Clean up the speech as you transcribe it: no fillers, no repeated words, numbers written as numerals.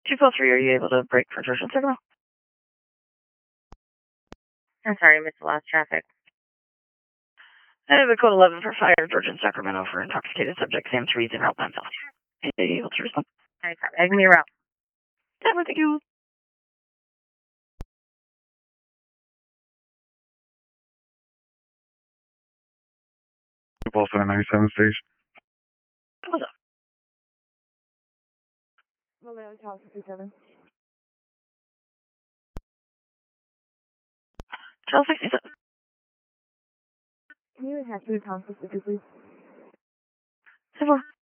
243, are you able to break for Georgia and Sacramento? I'm sorry, I missed the last traffic. I have a code 11 for fire, Georgia and Sacramento for intoxicated subject, Sam Trees and Route 9 South. Are you able to respond? I can be around. Definitely, thank you. Boston 97 station. What's up? Tower 67. Charles 67. Can you attach to the town specifically? 10-4.